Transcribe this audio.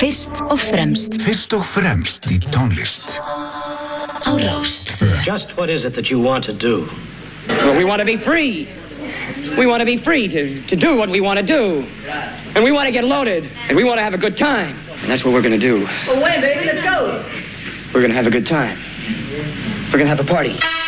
Fyrst og fremst. Fyrst og fremst í tónlist. Á Rás 2. Just what is it that you want to do? Well, we want to be free. We want to be free to do what we want to do. And we want to get loaded. And we want to have a good time. And that's what we're going to do. Well, when, baby? Let's go. We're going to have a good time. We're going to have a party.